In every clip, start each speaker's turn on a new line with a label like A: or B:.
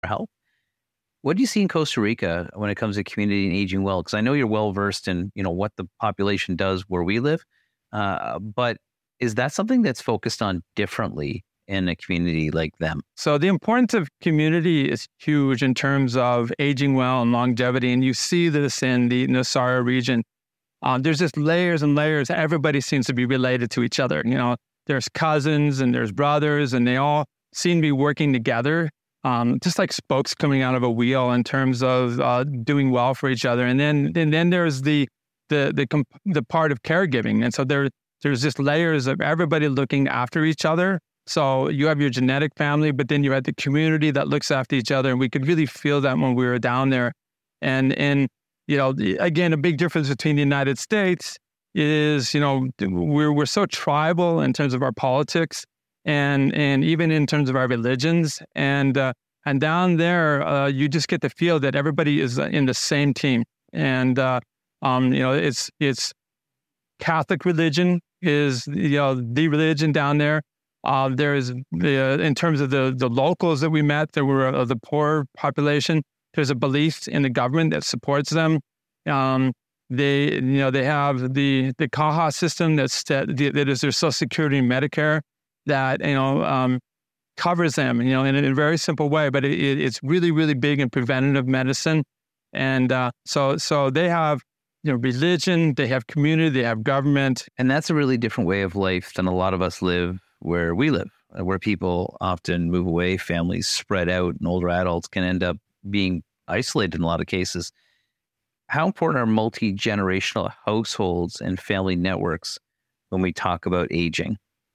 A: health. What do you see in Costa Rica when it comes to community and aging well? Because I know you're well versed in, what the population does where we live, but is that something that's focused on differently in a community like them?
B: So the importance of community is huge in terms of aging well and longevity, and you see this in the Nosara region. There's just layers and layers. Everybody seems to be related to each other. There's cousins and there's brothers, and they all seem to be working together. Just like spokes coming out of a wheel in terms of doing well for each other. And then there's the part of caregiving. And so there's just layers of everybody looking after each other. So you have your genetic family, but then you have the community that looks after each other. And we could really feel that when we were down there. And again, a big difference between the United States is, we're so tribal in terms of our politics. And even in terms of our religions, and down there, you just get the feel that everybody is in the same team. And it's Catholic religion is the religion down there. There's in terms of the locals that we met, there were the poor population. There's a belief in the government that supports them. They have the Caja system that is their Social Security and Medicare. That covers them, in a very simple way, but it's really, really big in preventative medicine, and so they have religion, they have community, they have government,
A: and that's a really different way of life than a lot of us live where we live, where people often move away, families spread out, and older adults can end up being isolated in a lot of cases. How important are multi-generational households and family networks when we talk about aging?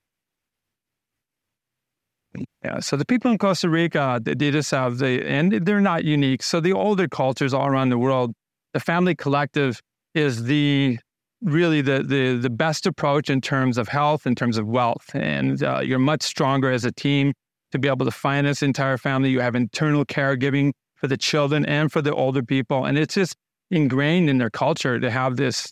B: Yeah, so the people in Costa Rica, they just have and they're not unique. So the older cultures all around the world, the family collective is really the best approach in terms of health, in terms of wealth. And you're much stronger as a team to be able to finance the entire family. You have internal caregiving for the children and for the older people. And it's just ingrained in their culture to have this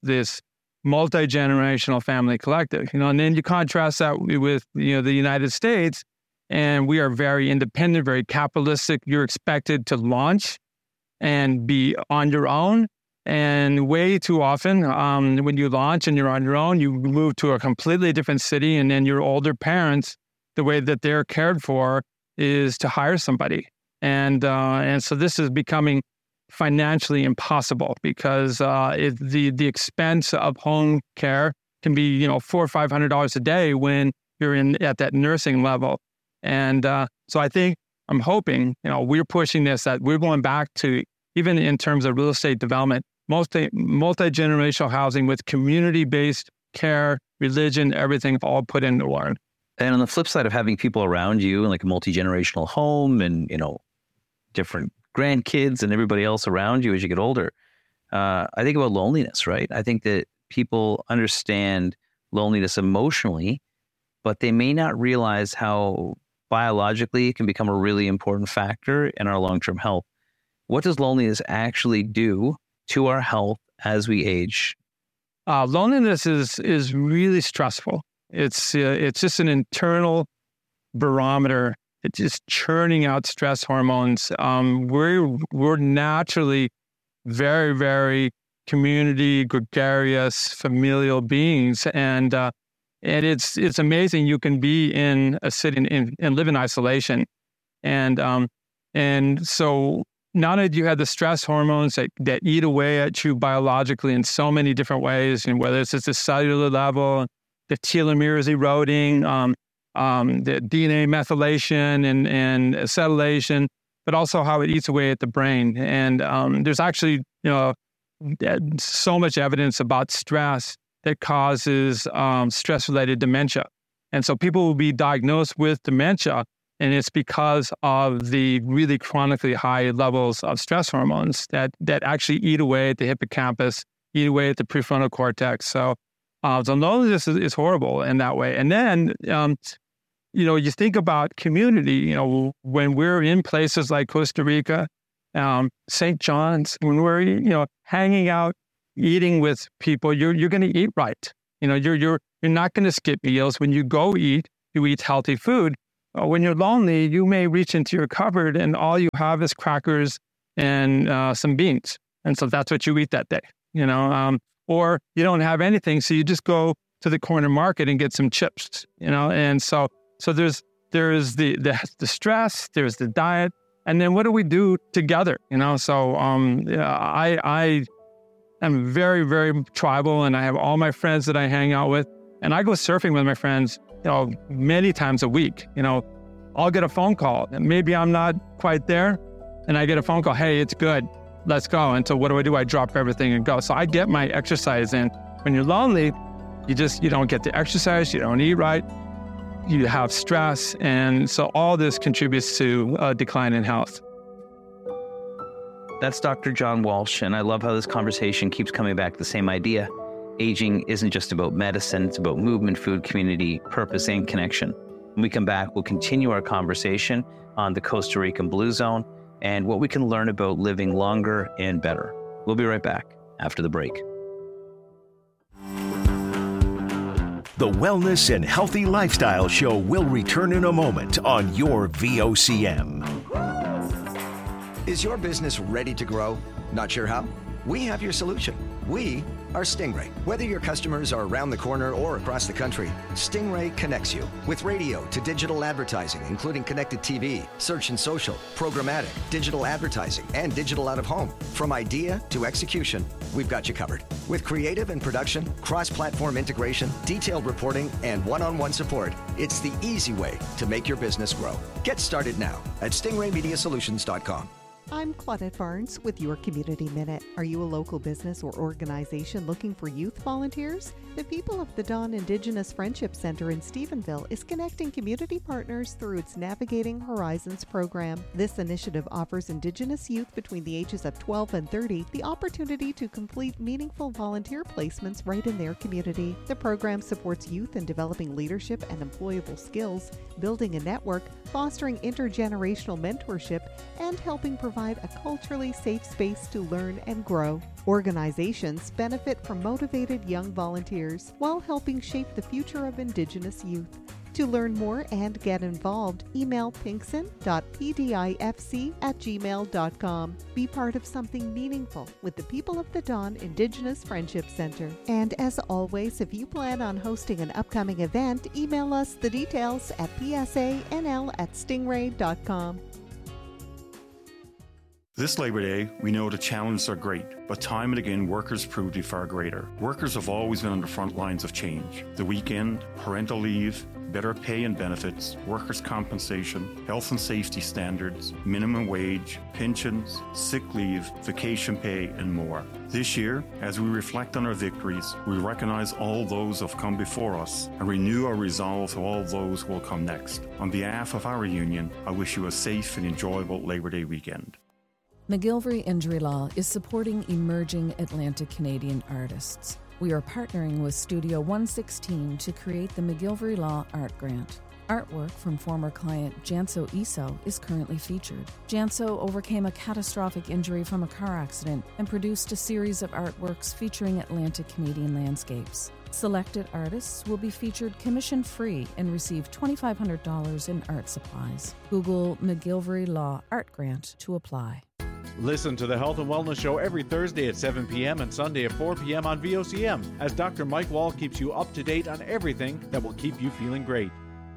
B: multi-generational family collective, and then you contrast that with, the United States, and we are very independent, very capitalistic. You're expected to launch and be on your own. And way too often, when you launch and you're on your own, you move to a completely different city, and then your older parents, the way that they're cared for is to hire somebody. And so this is becoming financially impossible because the expense of home care can be $400 or $500 a day when you're at that nursing level. And so I'm hoping we're pushing this, that we're going back to, even in terms of real estate development, multi-generational housing with community-based care, religion, everything all put into one.
A: And on the flip side of having people around you in like a multi-generational home and different grandkids and everybody else around you as you get older, I think about loneliness, right? I think that people understand loneliness emotionally, but they may not realize how biologically it can become a really important factor in our long-term health. What does loneliness actually do to our health as we age?
B: Loneliness is really stressful. It's just an internal barometer. It's just churning out stress hormones. We're naturally very, very community, gregarious, familial beings, and it's amazing. You can be in a city and live in isolation, and so not only do you have the stress hormones that eat away at you biologically in so many different ways, and whether it's at the cellular level, the telomeres eroding, the DNA methylation and acetylation, but also how it eats away at the brain. And there's actually, so much evidence about stress that causes stress-related dementia. And so people will be diagnosed with dementia, and it's because of the really chronically high levels of stress hormones that actually eat away at the hippocampus, eat away at the prefrontal cortex. So loneliness is horrible in that way. And then, you think about community, when we're in places like Costa Rica, St. John's, when we're, hanging out, eating with people, you're going to eat right. You're not going to skip meals. When you go eat, you eat healthy food. When you're lonely, you may reach into your cupboard and all you have is crackers and some beans. And so that's what you eat that day, or you don't have anything. So you just go to the corner market and get some chips, and so there's the stress, there's the diet, and then what do we do together, So I am very, very tribal, and I have all my friends that I hang out with, and I go surfing with my friends, many times a week. I'll get a phone call, and maybe I'm not quite there, and I get a phone call, hey, it's good, let's go. And so what do? I drop everything and go. So I get my exercise in. When you're lonely, you don't get the exercise, you don't eat right, you have stress, and so all this contributes to a decline in health.
A: That's Dr. John Walsh, and I love how this conversation keeps coming back to the same idea. Aging isn't just about medicine, it's about movement, food, community, purpose, and connection. When we come back, we'll continue our conversation on the Costa Rican Blue Zone and what we can learn about living longer and better. We'll be right back after the break.
C: The Wellness and Healthy Lifestyle Show will return in a moment on your VOCM.
D: Is your business ready to grow? Not sure how? We have your solution. We are Stingray. Whether your customers are around the corner or across the country, Stingray connects you with radio to digital advertising, including connected TV, search and social, programmatic, digital advertising, and digital out of home. From idea to execution, we've got you covered. With creative and production, cross-platform integration, detailed reporting, and one-on-one support, it's the easy way to make your business grow. Get started now at stingraymediasolutions.com.
E: I'm Claudette Barnes with your Community Minute. Are you a local business or organization looking for youth volunteers? The People of the Dawn Indigenous Friendship Center in Stephenville is connecting community partners through its Navigating Horizons program. This initiative offers Indigenous youth between the ages of 12 and 30 the opportunity to complete meaningful volunteer placements right in their community. The program supports youth in developing leadership and employable skills, building a network, fostering intergenerational mentorship, and helping provide a culturally safe space to learn and grow. Organizations benefit from motivated young volunteers while helping shape the future of Indigenous youth. To learn more and get involved, email pinkson.pdifc@gmail.com. Be part of something meaningful with the People of the Dawn Indigenous Friendship Center. And as always, if you plan on hosting an upcoming event, email us the details at psanl@stingray.com.
F: This Labor Day, we know the challenges are great, but time and again, workers prove to be far greater. Workers have always been on the front lines of change. The weekend, parental leave, better pay and benefits, workers' compensation, health and safety standards, minimum wage, pensions, sick leave, vacation pay, and more. This year, as we reflect on our victories, we recognize all those who have come before us and renew our resolve to all those who will come next. On behalf of our union, I wish you a safe and enjoyable Labor Day weekend.
G: McGillivray Injury Law is supporting emerging Atlantic Canadian artists. We are partnering with Studio 116 to create the McGillivray Law Art Grant. Artwork from former client Janso Iso is currently featured. Janso overcame a catastrophic injury from a car accident and produced a series of artworks featuring Atlantic Canadian landscapes. Selected artists will be featured commission-free and receive $2,500 in art supplies. Google McGillivray Law Art Grant to apply.
H: Listen to the Health and Wellness Show every Thursday at 7 p.m. and Sunday at 4 p.m. on VOCM as Dr. Mike Wall keeps you up to date on everything that will keep you feeling great.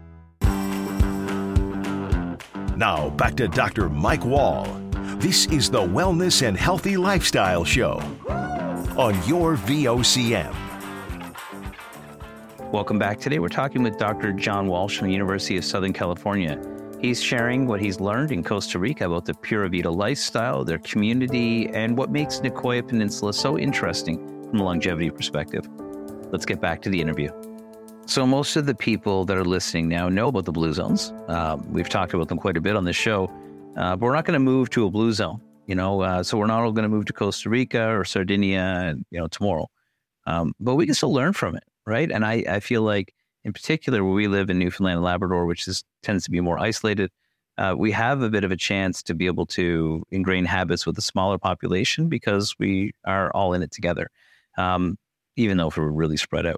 C: Now back to Dr. Mike Wall. This is the Wellness and Healthy Lifestyle Show on your VOCM.
A: Welcome back. Today we're talking with Dr. John Walsh from the University of Southern California. He's sharing what he's learned in Costa Rica about the Pura Vida lifestyle, their community, and what makes Nicoya Peninsula so interesting from a longevity perspective. Let's get back to the interview. So most of the people that are listening now know about the Blue Zones. We've talked about them quite a bit on this show, but we're not going to move to a Blue Zone, so we're not all going to move to Costa Rica or Sardinia, tomorrow. But we can still learn from it, right? And I feel like, in particular, where we live in Newfoundland and Labrador, which tends to be more isolated, we have a bit of a chance to be able to ingrain habits with a smaller population because we are all in it together, even though if we're really spread out.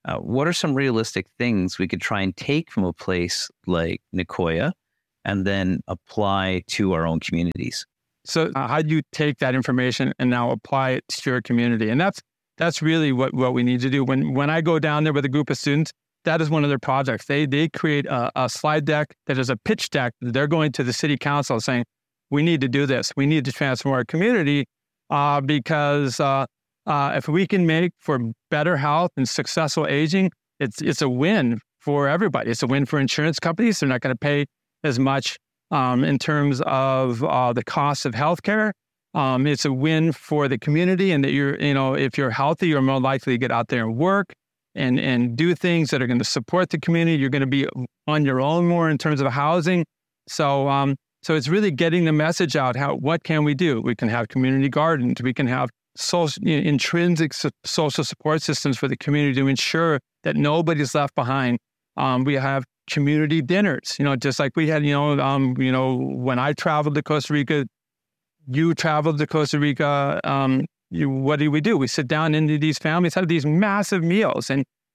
A: What are some realistic things we could try and take from a place like Nicoya and then apply to our own communities?
B: So how do you take that information and now apply it to your community? And that's really what we need to do. When I go down there with a group of students, that is one of their projects. They create a slide deck that is a pitch deck. They're going to the city council saying, we need to do this. We need to transform our community because if we can make for better health and successful aging, it's a win for everybody. It's a win for insurance companies. They're not going to pay as much in terms of the cost of healthcare. It's a win for the community, and that if you're healthy, you're more likely to get out there and work and do things that are going to support the community. You're going to be on your own more in terms of housing. So it's really getting the message out. What can we do? We can have community gardens. We can have intrinsic social support systems for the community to ensure that nobody's left behind. We have community dinners, just like we had, when I traveled to Costa Rica, you traveled to Costa Rica. What do? We sit down into these families, have these massive meals,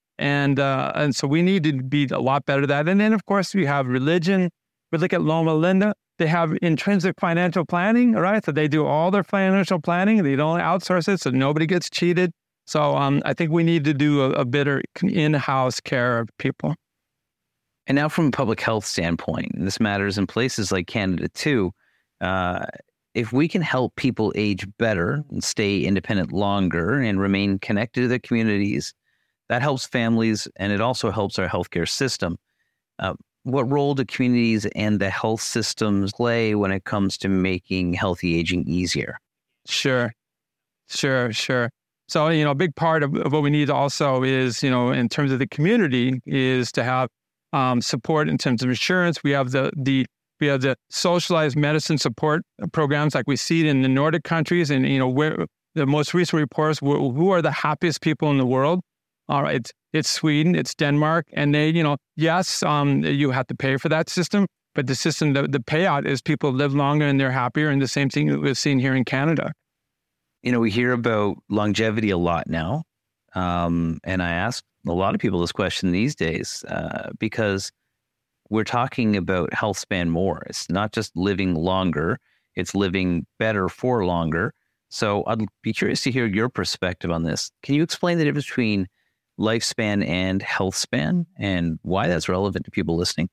B: and so we need to be a lot better at that. And then, of course, we have religion. We look at Loma Linda. They have intrinsic financial planning, all right? So they do all their financial planning. They don't outsource it, so nobody gets cheated. So I think we need to do a better in-house care of people.
A: And now from a public health standpoint, and this matters in places like Canada too, if we can help people age better and stay independent longer and remain connected to their communities, that helps families, and it also helps our healthcare system. What role do communities and the health systems play when it comes to making healthy aging easier?
B: Sure. So, a big part of what we need also is, in terms of the community, is to have support in terms of insurance. We have the socialized medicine support programs like we see it in the Nordic countries, and where the most recent reports, who are the happiest people in the world? All right, it's Sweden, it's Denmark, and they, yes, you have to pay for that system, but the system, the payout is people live longer and they're happier, and the same thing that we've seen here in Canada.
A: We hear about longevity a lot now, and I ask a lot of people this question these days because we're talking about health span more. It's not just living longer, it's living better for longer. So I'd be curious to hear your perspective on this. Can you explain the difference between lifespan and health span and why that's relevant to people listening?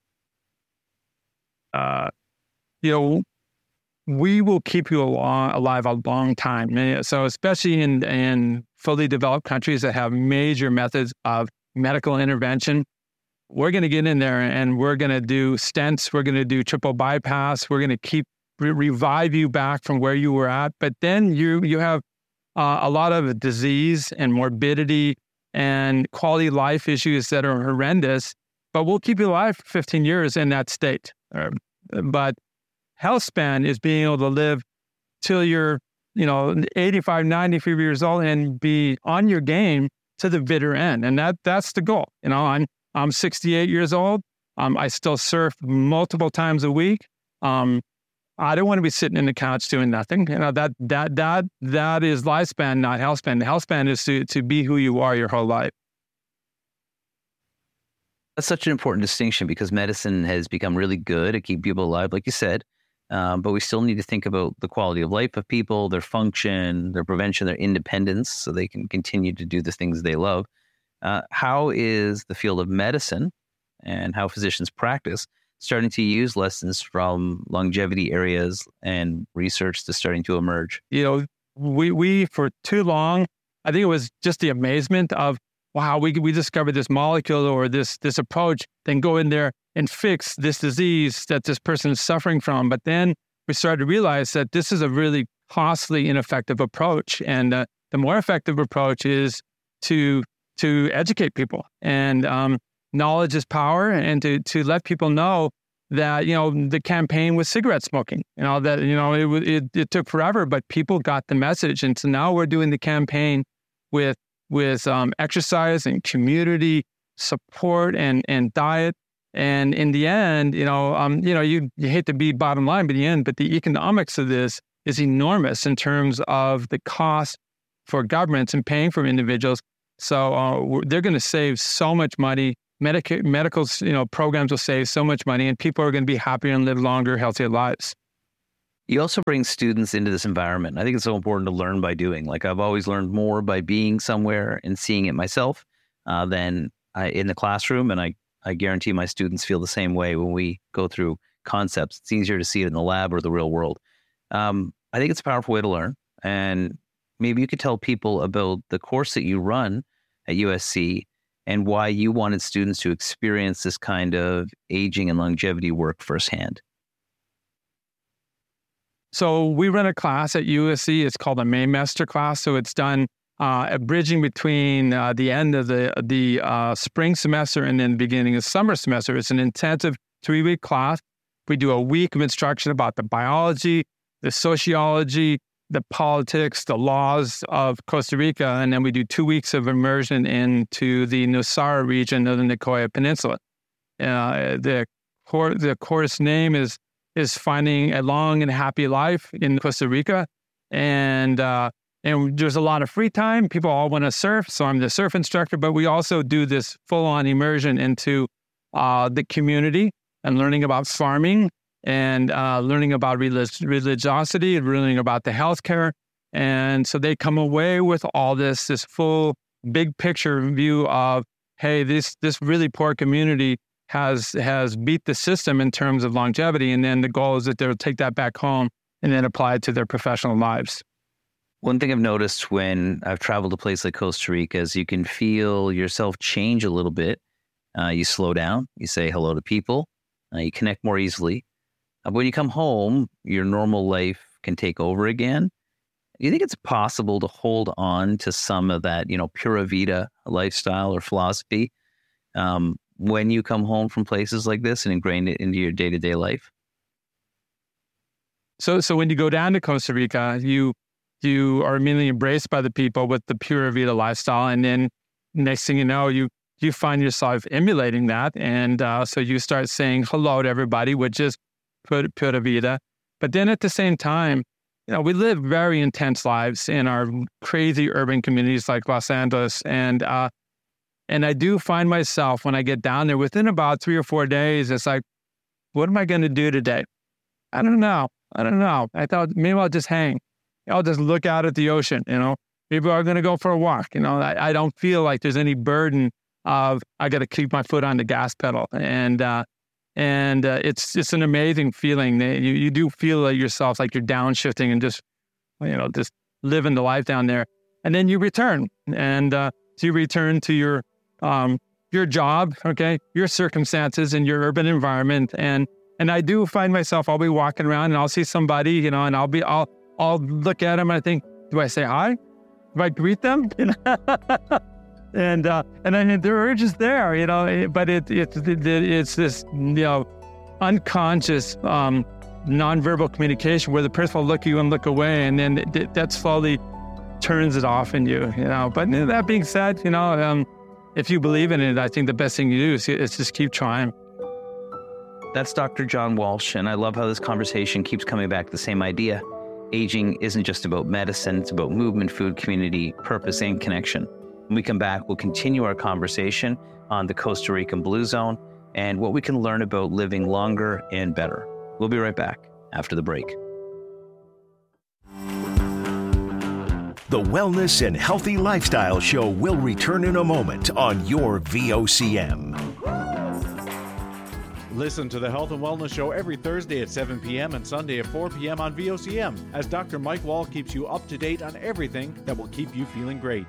B: We will keep you alive a long time. So especially in fully developed countries that have major methods of medical intervention, we're going to get in there and we're going to do stents. We're going to do triple bypass. We're going to revive you back from where you were at. But then you have a lot of disease and morbidity and quality of life issues that are horrendous, but we'll keep you alive for 15 years in that state. But health span is being able to live till you're, 85, 95 years old and be on your game to the bitter end. And that's the goal. I'm 68 years old. I still surf multiple times a week. I don't want to be sitting in the couch doing nothing. That is lifespan, not health span. The health span is to be who you are your whole life.
A: That's such an important distinction because medicine has become really good at keeping people alive, like you said. But we still need to think about the quality of life of people, their function, their prevention, their independence, so they can continue to do the things they love. How is the field of medicine and how physicians practice starting to use lessons from longevity areas and research that's starting to emerge?
B: We for too long, I think it was just the amazement of, wow, we discovered this molecule or this approach, then go in there and fix this disease that this person is suffering from. But then we started to realize that this is a really costly, ineffective approach. And the more effective approach is to educate people. And knowledge is power, and to let people know that, the campaign with cigarette smoking, it took forever, but people got the message. And so now we're doing the campaign with exercise and community support and diet. And in the end, you hate to be bottom line, but the economics of this is enormous in terms of the cost for governments and paying for individuals. So they're going to save so much money. Medical programs will save so much money, and people are going to be happier and live longer, healthier lives.
A: You also bring students into this environment. I think it's so important to learn by doing. Like I've always learned more by being somewhere and seeing it myself than in the classroom. And I guarantee my students feel the same way when we go through concepts. It's easier to see it in the lab or the real world. I think it's a powerful way to learn. And maybe you could tell people about the course that you run at USC and why you wanted students to experience this kind of aging and longevity work firsthand.
B: So we run a class at USC. It's called a Maymester class. So it's done bridging between the end of the spring semester and then the beginning of summer semester. It's an intensive 3-week class. We do a week of instruction about the biology, the sociology, the politics, the laws of Costa Rica, and then we do 2 weeks of immersion into the Nosara region of the Nicoya Peninsula. The course name is Finding a Long and Happy Life in Costa Rica, and there's a lot of free time. People all want to surf, so I'm the surf instructor. But we also do this full-on immersion into the community and learning about farming and learning about religiosity and learning about the healthcare. And so they come away with all this full big picture view of, hey, this really poor community has beat the system in terms of longevity. And then the goal is that they'll take that back home and then apply it to their professional lives.
A: One thing I've noticed when I've traveled to a place like Costa Rica is you can feel yourself change a little bit. You slow down, you say hello to people, you connect more easily. When you come home, your normal life can take over again. Do you think it's possible to hold on to some of that, Pura Vida lifestyle or philosophy when you come home from places like this and ingrain it into your day-to-day life?
B: So when you go down to Costa Rica, you are immediately embraced by the people with the Pura Vida lifestyle. And then next thing you know, you find yourself emulating that. And so you start saying hello to everybody, which is Pura Vida. But then at the same time, we live very intense lives in our crazy urban communities like Los Angeles. And I do find myself when I get down there within about 3 or 4 days, it's like, what am I going to do today? I don't know. I thought maybe I'll just hang. I'll just look out at the ocean, Maybe I'm going to go for a walk. I don't feel like there's any burden of I got to keep my foot on the gas pedal. And it's an amazing feeling. You do feel like yourself like you're downshifting and just living the life down there. And then you return, and so you return to your job, okay, your circumstances and your urban environment. And I do find myself, I'll be walking around and I'll see somebody, and I'll look at them and I think, do I say hi? Do I greet them? And then the urge is there, but it's this, unconscious, nonverbal communication where the person will look at you and look away, and then that slowly turns it off in you, But that being said, if you believe in it, I think the best thing you do is just keep trying.
A: That's Dr. John Walsh, and I love how this conversation keeps coming back to the same idea. Aging isn't just about medicine, it's about movement, food, community, purpose, and connection. When we come back, we'll continue our conversation on the Costa Rican Blue Zone and what we can learn about living longer and better. We'll be right back after the break.
C: The Wellness and Healthy Lifestyle Show will return in a moment on your VOCM.
H: Listen to the Health and Wellness Show every Thursday at 7 p.m. and Sunday at 4 p.m. on VOCM as Dr. Mike Wall keeps you up to date on everything that will keep you feeling great.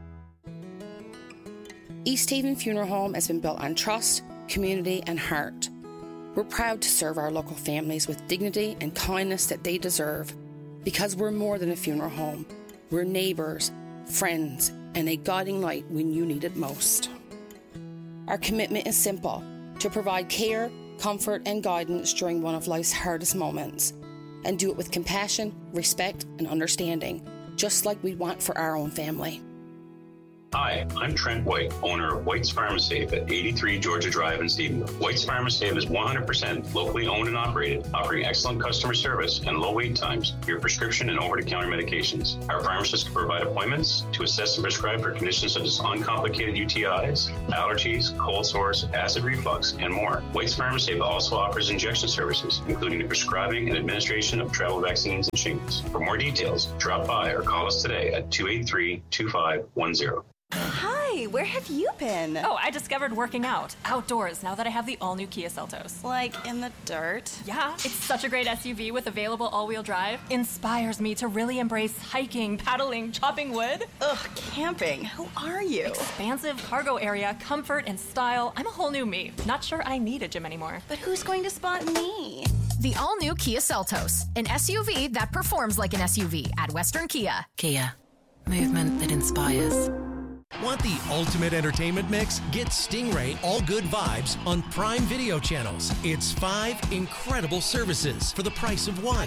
I: East Haven Funeral Home has been built on trust, community, and heart. We're proud to serve our local families with dignity and kindness that they deserve, because we're more than a funeral home. We're neighbours, friends, and a guiding light when you need it most. Our commitment is simple: to provide care, comfort, and guidance during one of life's hardest moments, and do it with compassion, respect, and understanding, just like we want for our own family.
J: Hi, I'm Trent White, owner of White's Pharmasafe at 83 Georgia Drive in Stephenville. White's Pharmasafe is 100% locally owned and operated, offering excellent customer service and low wait times for your prescription and over-the-counter medications. Our pharmacists can provide appointments to assess and prescribe for conditions such as uncomplicated UTIs, allergies, cold sores, acid reflux, and more. White's Pharmasafe also offers injection services, including the prescribing and administration of travel vaccines and shingles. For more details, drop by or call us today at 283-2510.
K: Hi, where have you been?
L: Oh, I discovered working out outdoors now that I have the all-new Kia Seltos.
K: Like in the dirt?
L: Yeah, it's such a great SUV with available all-wheel drive. Inspires me to really embrace hiking, paddling, chopping wood.
K: Ugh, camping. Who are you?
L: Expansive cargo area, comfort and style. I'm a whole new me. Not sure I need a gym anymore.
K: But who's going to spot me?
M: The all-new Kia Seltos, an SUV that performs like an SUV at Western Kia.
N: Kia, movement that inspires.
O: Want the ultimate entertainment mix? Get Stingray All Good Vibes on Prime Video channels. It's 5 incredible services for the price of one.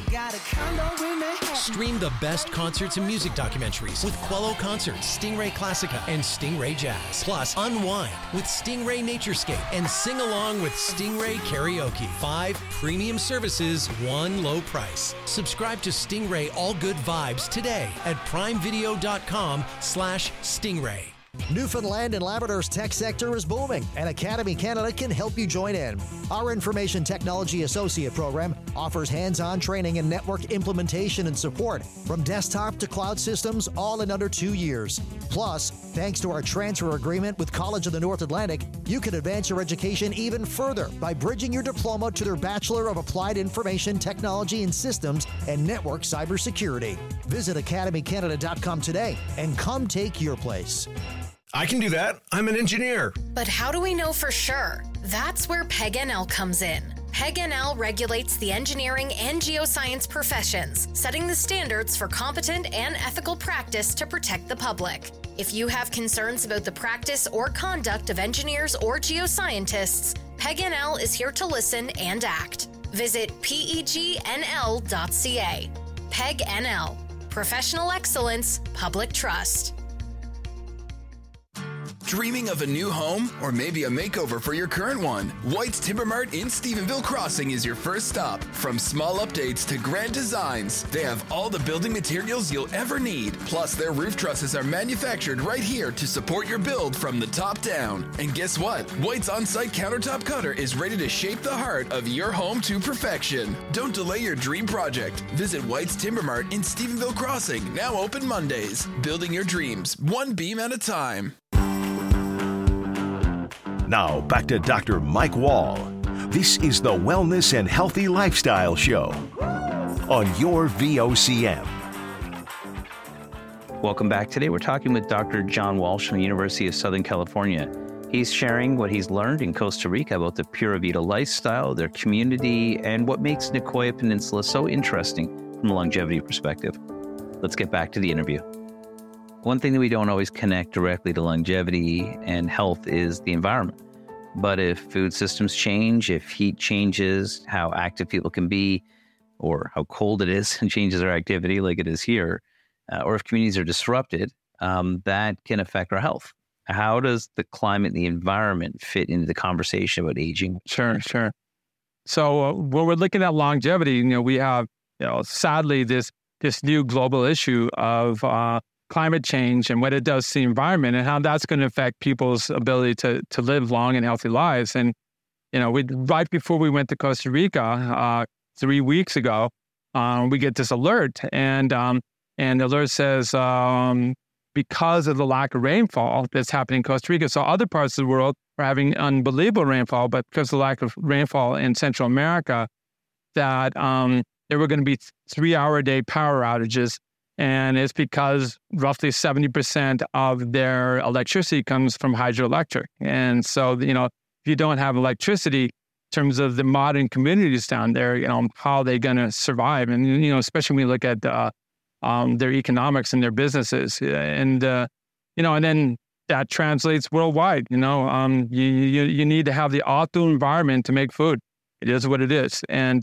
O: Stream the best concerts and music documentaries with Quello Concerts, Stingray Classica, and Stingray Jazz. Plus, unwind with Stingray Naturescape and sing along with Stingray Karaoke. 5 premium services, one low price. Subscribe to Stingray All Good Vibes today at primevideo.com/Stingray.
P: Newfoundland and Labrador's tech sector is booming, and Academy Canada can help you join in. Our Information Technology Associate program offers hands-on training and network implementation and support from desktop to cloud systems, all in under 2 years. Plus, thanks to our transfer agreement with College of the North Atlantic, you can advance your education even further by bridging your diploma to their Bachelor of Applied Information Technology and Systems and Network Cybersecurity. Visit academycanada.com today and come take your place.
Q: I can do that. I'm an engineer.
M: But how do we know for sure? That's where PEG-NL comes in. PEG-NL regulates the engineering and geoscience professions, setting the standards for competent and ethical practice to protect the public. If you have concerns about the practice or conduct of engineers or geoscientists, PEG-NL is here to listen and act. Visit pegnl.ca. PEG-NL. Professional excellence, public trust.
R: Dreaming of a new home or maybe a makeover for your current one? White's Timber Mart in Stephenville Crossing is your first stop. From small updates to grand designs, they have all the building materials you'll ever need. Plus, their roof trusses are manufactured right here to support your build from the top down. And guess what? White's on-site countertop cutter is ready to shape the heart of your home to perfection. Don't delay your dream project. Visit White's Timber Mart in Stephenville Crossing, now open Mondays. Building your dreams, one beam at a time.
C: Now, back to Dr. Mike Wall. This is the Wellness and Healthy Lifestyle Show on your VOCM.
A: Welcome back. Today we're talking with Dr. John Walsh from the University of Southern California. He's sharing what he's learned in Costa Rica about the Pura Vida lifestyle, their community, and what makes Nicoya Peninsula so interesting from a longevity perspective. Let's get back to the interview. One thing that we don't always connect directly to longevity and health is the environment. But if food systems change, if heat changes, how active people can be, or how cold it is and changes our activity like it is here, or if communities are disrupted, that can affect our health. How does the climate and the environment fit into the conversation about aging?
B: Sure. So when we're looking at longevity, we have, sadly, this new global issue of climate change and what it does to the environment and how that's going to affect people's ability to live long and healthy lives. And, right before we went to Costa Rica 3 weeks ago, we get this alert and the alert says, because of the lack of rainfall that's happening in Costa Rica. So other parts of the world are having unbelievable rainfall, but because of the lack of rainfall in Central America, that there were going to be 3-hour-a-day power outages. And it's because roughly 70% of their electricity comes from hydroelectric. And so, if you don't have electricity, in terms of the modern communities down there, how are they going to survive? And, especially when we look at their economics and their businesses. And then that translates worldwide. You need to have the optimal environment to make food. It is what it is. And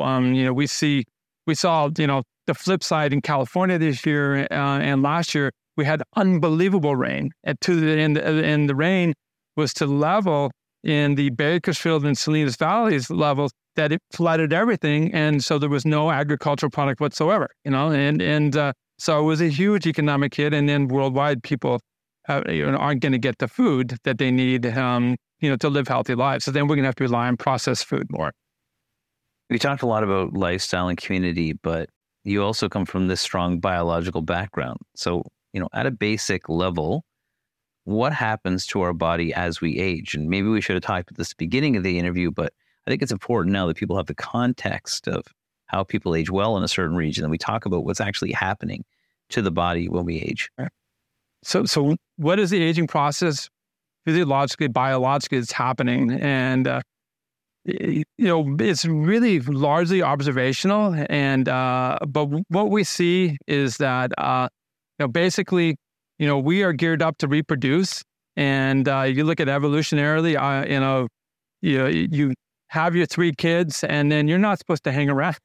B: we saw, the flip side in California this year and last year, we had unbelievable rain. And the rain was to level in the Bakersfield and Salinas Valleys levels that it flooded everything. And so there was no agricultural product whatsoever, so it was a huge economic hit. And then worldwide, people aren't going to get the food that they need, to live healthy lives. So then we're going to have to rely on processed food more.
A: We talked a lot about lifestyle and community, but you also come from this strong biological background. So, at a basic level, what happens to our body as we age? And maybe we should have talked at this beginning of the interview, but I think it's important now that people have the context of how people age well in a certain region, and we talk about what's actually happening to the body when we age.
B: So what is the aging process? Physiologically, biologically, it's happening. And, it's really largely observational. And, but what we see is that, basically, we are geared up to reproduce. And you look at evolutionarily, you have your 3 kids, and then you're not supposed to hang around.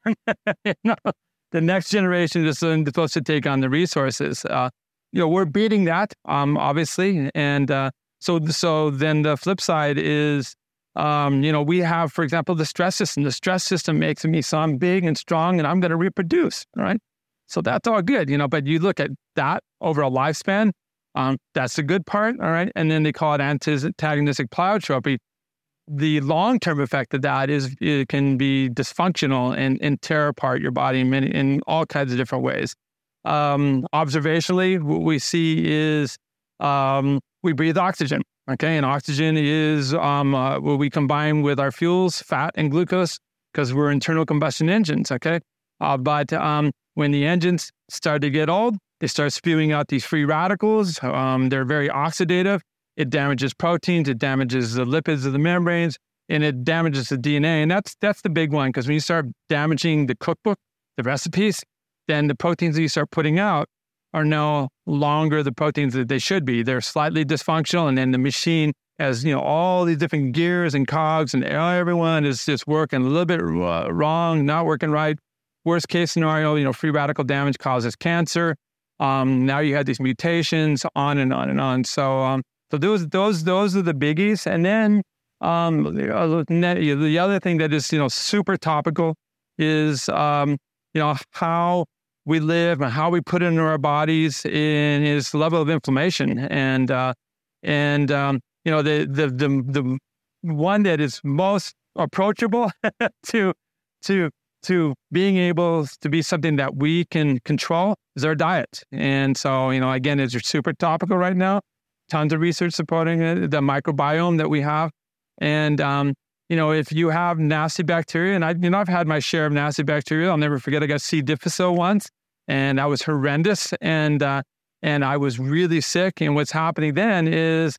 B: The next generation is supposed to take on the resources. We're beating that, obviously. And so then the flip side is, we have, for example, the stress system. The stress system makes me so I'm big and strong, and I'm going to reproduce, all right? So that's all good, but you look at that over a lifespan, that's the good part, all right? And then they call it antagonistic pleiotropy. The long-term effect of that is it can be dysfunctional and tear apart your body in all kinds of different ways. Observationally, what we see is we breathe oxygen, okay? And oxygen is what we combine with our fuels, fat and glucose, because we're internal combustion engines, okay? But when the engines start to get old, they start spewing out these free radicals. They're very oxidative. It damages proteins, it damages the lipids of the membranes, and it damages the DNA. And that's the big one, because when you start damaging the cookbook, the recipes, then the proteins that you start putting out are no longer the proteins that they should be. They're slightly dysfunctional, and then the machine has, all these different gears and cogs, and everyone is just working a little bit wrong, not working right. Worst case scenario, free radical damage causes cancer. Now you have these mutations, on and on and on. So those are the biggies. And then the other thing that is super topical is how we live and how we put it into our bodies in his level of inflammation. And the one that is most approachable to being able to be something that we can control is our diet. And so, again, it's super topical right now. Tons of research supporting it, the microbiome that we have. And, if you have nasty bacteria, and I've had my share of nasty bacteria. I'll never forget, I got C. difficile once, and that was horrendous. And I was really sick. And what's happening then is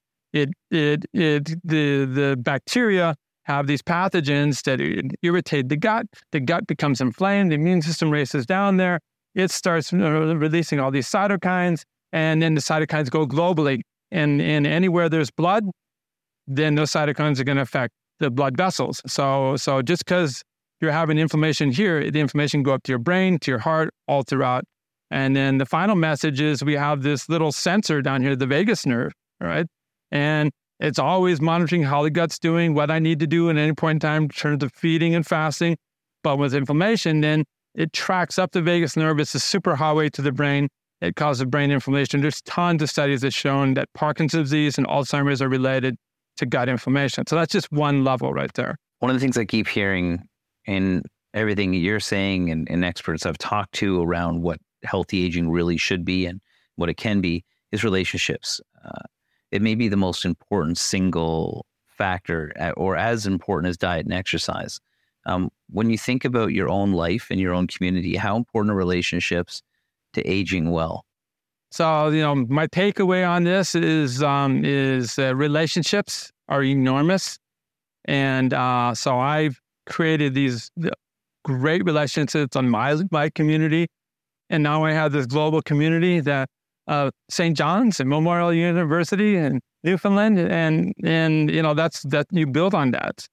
B: the bacteria have these pathogens that irritate the gut. The gut becomes inflamed. The immune system races down there. It starts releasing all these cytokines, and then the cytokines go globally. And anywhere there's blood, then those cytokines are going to affect the blood vessels. So just because you're having inflammation here, the inflammation can go up to your brain, to your heart, all throughout. And then the final message is we have this little sensor down here, the vagus nerve, right? And it's always monitoring how the gut's doing, what I need to do at any point in time in terms of feeding and fasting. But with inflammation, then it tracks up the vagus nerve. It's a superhighway to the brain. It causes brain inflammation. There's tons of studies that shown that Parkinson's disease and Alzheimer's are related to gut inflammation. So that's just one level right there.
A: One of the things I keep hearing in everything you're saying and experts I've talked to around what healthy aging really should be and what it can be is relationships. It may be the most important single factor, or as important as diet and exercise. When you think about your own life and your own community, how important are relationships to aging well?
B: So, my takeaway on this is relationships are enormous. And so I've created these great relationships on my community. And now I have this global community that St. John's and Memorial University and Newfoundland. And that you build on that.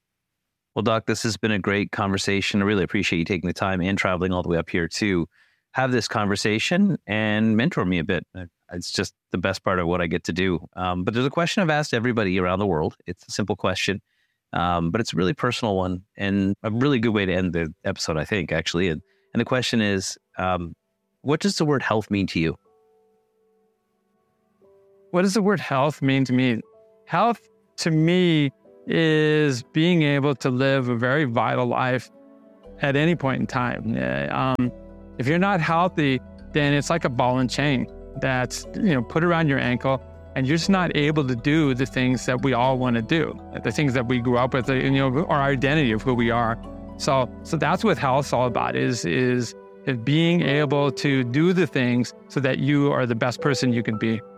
B: Well,
A: Doc, this has been a great conversation. I really appreciate you taking the time and traveling all the way up here too. have this conversation and mentor me a bit. It's just the best part of what I get to do. But there's a question I've asked everybody around the world. It's a simple question, but it's a really personal one and a really good way to end the episode, I think, actually. And the question is, what does the word health mean to you?
B: What does the word health mean to me? Health, to me, is being able to live a very vital life at any point in time. If you're not healthy, then it's like a ball and chain that's put around your ankle, and you're just not able to do the things that we all want to do, the things that we grew up with, our identity of who we are. So that's what health's all about, is being able to do the things so that you are the best person you can be.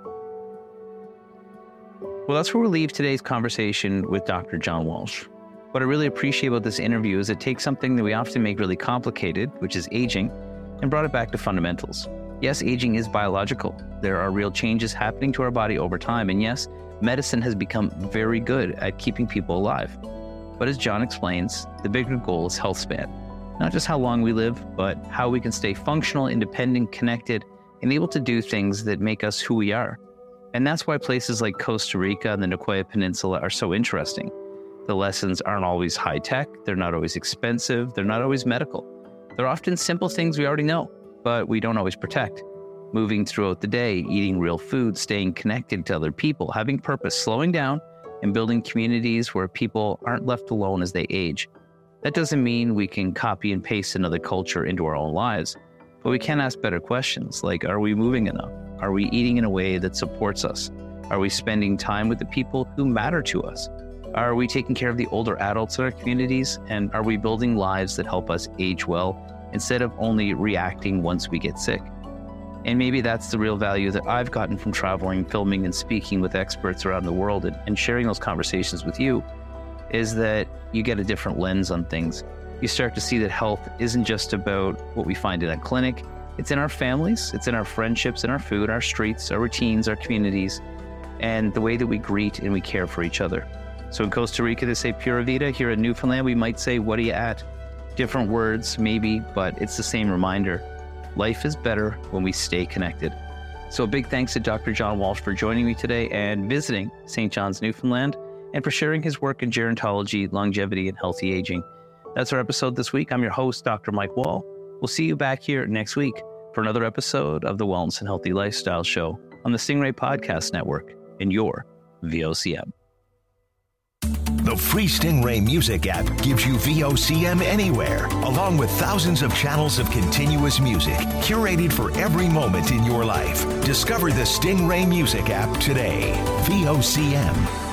A: Well, that's where we'll leave today's conversation with Dr. John Walsh. What I really appreciate about this interview is it takes something that we often make really complicated, which is aging, and brought it back to fundamentals. Yes, aging is biological. There are real changes happening to our body over time. And yes, medicine has become very good at keeping people alive. But as John explains, the bigger goal is health span. Not just how long we live, but how we can stay functional, independent, connected, and able to do things that make us who we are. And that's why places like Costa Rica and the Nicoya Peninsula are so interesting. The lessons aren't always high tech, they're not always expensive, they're not always medical. They're often simple things we already know, but we don't always protect. Moving throughout the day, eating real food, staying connected to other people, having purpose, slowing down, and building communities where people aren't left alone as they age. That doesn't mean we can copy and paste another culture into our own lives, but we can ask better questions like, are we moving enough? Are we eating in a way that supports us? Are we spending time with the people who matter to us? Are we taking care of the older adults in our communities? And are we building lives that help us age well instead of only reacting once we get sick? And maybe that's the real value that I've gotten from traveling, filming, and speaking with experts around the world and sharing those conversations with you, is that you get a different lens on things. You start to see that health isn't just about what we find in a clinic. It's in our families, it's in our friendships, in our food, our streets, our routines, our communities, and the way that we greet and we care for each other. So in Costa Rica, they say Pura Vida. Here in Newfoundland, we might say, what are you at? Different words, maybe, but it's the same reminder. Life is better when we stay connected. So a big thanks to Dr. John Walsh for joining me today and visiting St. John's, Newfoundland, and for sharing his work in gerontology, longevity, and healthy aging. That's our episode this week. I'm your host, Dr. Mike Wall. We'll see you back here next week for another episode of the Wellness and Healthy Lifestyle Show on the Stingray Podcast Network and your VOCM.
C: The free Stingray Music app gives you VOCM anywhere, along with thousands of channels of continuous music, curated for every moment in your life. Discover the Stingray Music app today. VOCM.